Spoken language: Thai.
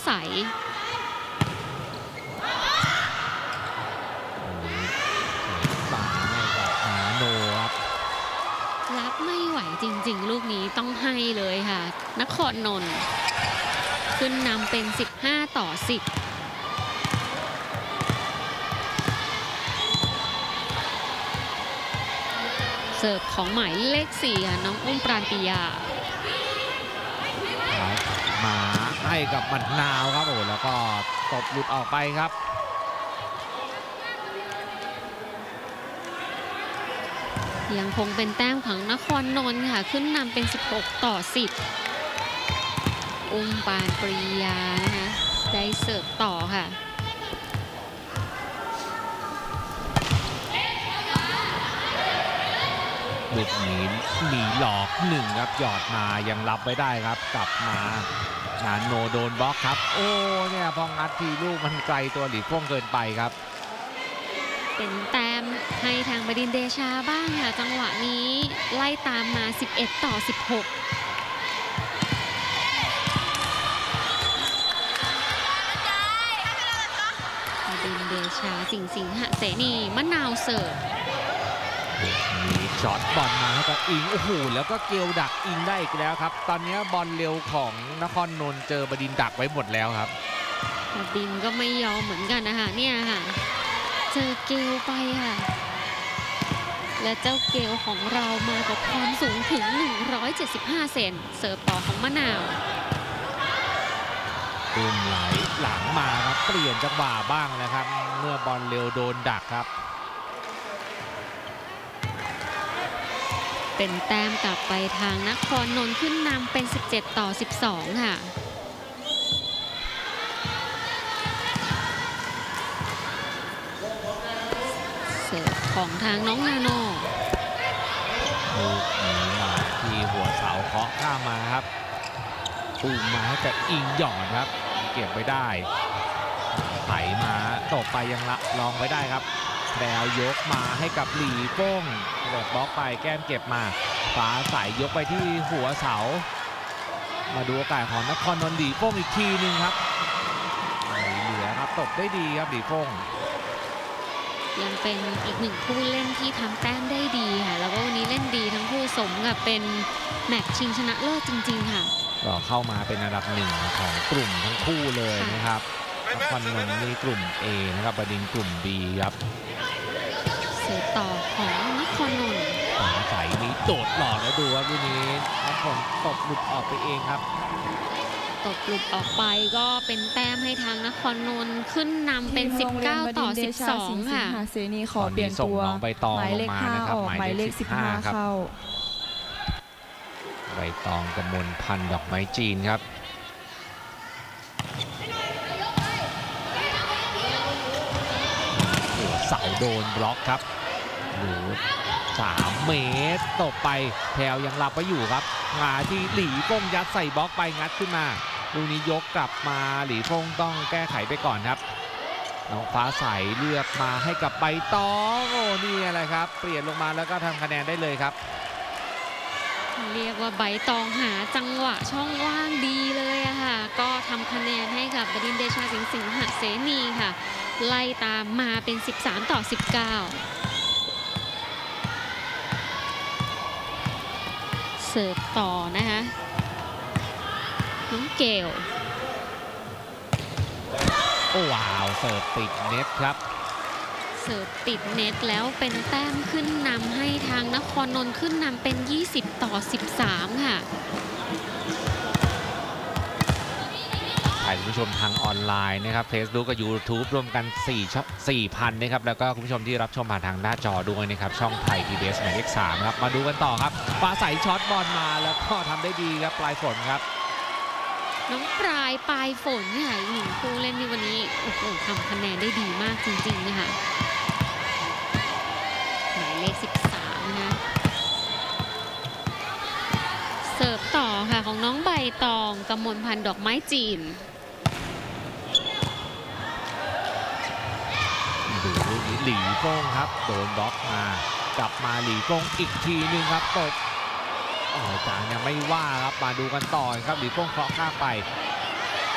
ใสมาให้กับนาโนครับรับไม่ไหวจริงๆลูกนี้ต้องให้เลยค่ะนครนนท์ขึ้นนำเป็น15-10เสิร์ฟของหมายเลข4ค่ะน้องอุ้มปราณปิยามาให้กับมะนาวครับโอ้แล้วก็ตบหลุดออกไปครับยังคงเป็นแต้มของนครนนท์ค่ะขึ้นนำเป็น16-10อุ้มปานปรียานะคะได้เสิร์ฟต่อค่ะลูกหนีหลอก1ครับหยอดมายังรับไว้ได้ครับกลับมานาโนโดนบล็อกครับโอ้เนี่ยพองัดทีลูกมันไกลตัวหลีพ่วงเกินไปครับเป็นแต้มให้ทางบดินทร์เดชาบ้างค่ะจังหวะนี้ไล่ตามมา11-16บดินทร์เดชาสิงหเสนีมะนาวเสิร์ฟมีช็อตบอลมาให้กับอิงโอ้โหแล้วก็เกลดักอิงได้อีกแล้วครับตอนนี้บอลเร็วของนครนนท์เจอบดินทร์ดักไว้หมดแล้วครับบดินทร์ก็ไม่ยอมเหมือนกันนะคะเนี่ยค่ะเจอเกลไปค่ะและเจ้าเกลของเรามากับความสูงถึง175เซนเสิร์ฟต่อของมะนาวตุ้มไหลหลังมาครับเปลี่ยนจังหวะบ้างนะครับเมื่อบอลเร็วโดนดักครับเป็นแต้มกลับไปทางนครนนท์ขึ้นนำเป็น17-12ค่ะเสิร์ฟของทางน้องนาโนลูกนี้มาที่หัวเสาเคาะข้ามมาครับตุ้มมาให้กับอิงหยอดครับเก็บไว้ได้ไถมาตบไปยังลองไว้ได้ครับแล้วยกมาให้กับหลีโป้งเปิดบล็อกไปแก้มเก็บมาฟ้าใสยกไปที่หัวเสามาดูโอกาสของนครนนท์หลีโป้งอีกทีนึงครับเหลือครับตบได้ดีครับหลีโป้งยังเป็นอีกหนึ่งผู้เล่นที่ทำแต้มได้ดีค่ะแล้วก็วันนี้เล่นดีทั้งคู่สมกับเป็นแมตช์ชิงชนะเลิศจริงๆค่ะก็เข้ามาเป็นอันดับ1ของกลุ่มทั้งคู่เลยนะครับนครนนท์มีกลุ่ม A นะครับบดินทร์กลุ่ม B ครับเสิร์ฟต่อของนครนนท์ฟ้าใสนี้โดดหลอกแล้วดูครับวันนี้นครตบหลุดออกไปเองครับตบหลุดออกไปก็เป็นแต้มให้ทางนครนนท์ขึ้นนำเป็น19-12ค่ะเสนีขอเปลี่ยนตัวหมายเลข5ออกหมายเลข15เข้าใบตองกมลพันธ์ดอกไม้จีนครับหัวเสาโดนบล็อกครับหรือ3 เมตรตกไปแพรวยังรับไว้อยู่ครับมาที่หลีฟงยัดใส่บล็อกไปงัดขึ้นมาลูกนี้ยกกลับมาหลีฟงต้องแก้ไขไปก่อนครับน้องฟ้าใสเลือกมาให้กับใบตองโอ้นี่อะไรครับเปลี่ยนลงมาแล้วก็ทำคะแนนได้เลยครับเรียกว่าใบตองหาจังหวะช่องว่างดีเลยอะค่ะก็ทำคะแนนให้กับบดินทร์เดชาสิงหเสนีค่ะไล่ตามมาเป็น13-19เสิร์ฟต่อนะคะน้องเกลโอ้ว้าวเสิร์ฟติดเน็ตครับเสิร์ฟติดเน็ตแล้วเป็นแต้มขึ้นนำให้ทางนครนนท์ขึ้นนำเป็น20-13ค่ะถ่ายคุณผู้ชมทางออนไลน์นะครับ Facebook กับ YouTube รวมกัน4,000นะครับแล้วก็คุณผู้ชมที่รับชมผ่านทางหน้าจอด้วยนะครับช่องไทย PBS หมายเลข3ครับมาดูกันต่อครับฟ้าใสช็อตบอลมาแล้วก็ทำได้ดีครับปลายฝนครับน้องปลายฝนเนี่ยอีกหนึ่งผู้เล่นในวันนี้โอ้โหทำคะแนนได้ดีมากจริงๆนะคะหมายเลข13นะเสิร์ฟต่อค่ะของน้องใบตองกมลพันธ์ดอกไม้จีนดูลูกนี้หลีโป้งครับโดนบล็อกมากลับมาหลีโป้งอีกทีนึงครับตบจางยังไม่ว่าครับมาดูกันต่อครับหลีโป้งเคาะข้ามไป